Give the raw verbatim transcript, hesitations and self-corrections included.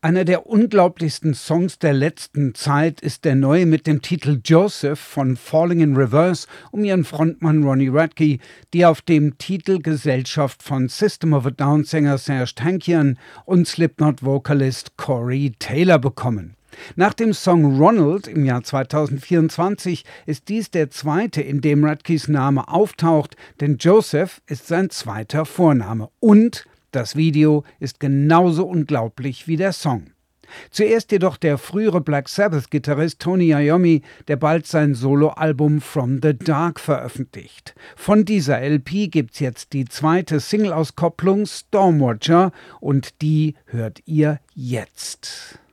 Einer der unglaublichsten Songs der letzten Zeit ist der neue mit dem Titel Joseph von Falling in Reverse um ihren Frontmann Ronnie Radke, die auf dem Titel Gesellschaft von System of a Down Sänger Serj Tankian und Slipknot-Vocalist Corey Taylor bekommen. Nach dem Song Ronald im Jahr zweitausendvierundzwanzig ist dies der zweite, in dem Radkes Name auftaucht, denn Joseph ist sein zweiter Vorname und das Video ist genauso unglaublich wie der Song. Zuerst jedoch der frühere Black Sabbath-Gitarrist Tony Iommi, der bald sein Soloalbum From the Dark veröffentlicht. Von dieser L P gibt's jetzt die zweite Single-Auskopplung Stormwatcher und die hört ihr jetzt.